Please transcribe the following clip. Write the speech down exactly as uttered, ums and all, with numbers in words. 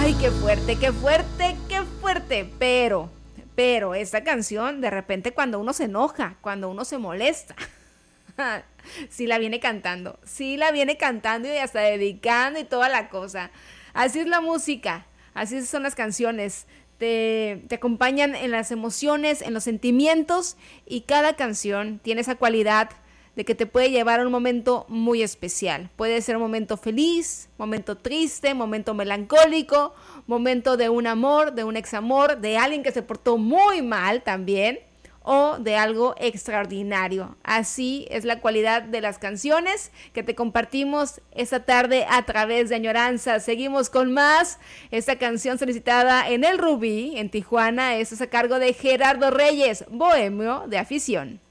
Uy, qué fuerte, qué fuerte, qué fuerte. Pero, pero esta canción, de repente cuando uno se enoja, cuando uno se molesta, sí la viene cantando, sí la viene cantando y hasta dedicando y toda la cosa. Así es la música, así son las canciones. Te, te acompañan en las emociones, en los sentimientos, y cada canción tiene esa cualidad de que te puede llevar a un momento muy especial. Puede ser un momento feliz, momento triste, momento melancólico, momento de un amor, de un examor, de alguien que se portó muy mal también, o de algo extraordinario. Así es la cualidad de las canciones que te compartimos esta tarde a través de Añoranza. Seguimos con más. Esta canción solicitada en el Rubí, en Tijuana, esto es a cargo de Gerardo Reyes, Bohemio de Afición.